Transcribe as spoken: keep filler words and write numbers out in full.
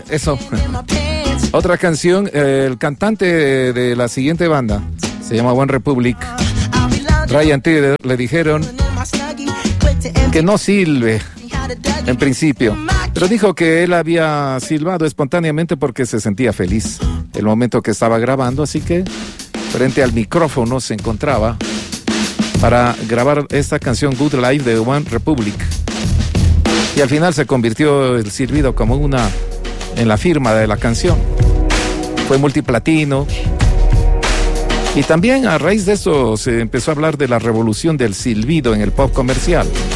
Eso. Otra canción, eh, el cantante de, de la siguiente banda se llama One Republic. Ryan Tedder le dijeron que no silbe en principio, pero dijo que él había silbado espontáneamente porque se sentía feliz el momento que estaba grabando, así que frente al micrófono se encontraba para grabar esta canción Good Life de One Republic. Y al final se convirtió el silbido como una en la firma de la canción. Fue multiplatino. Y también a raíz de eso se empezó a hablar de la revolución del silbido en el pop comercial.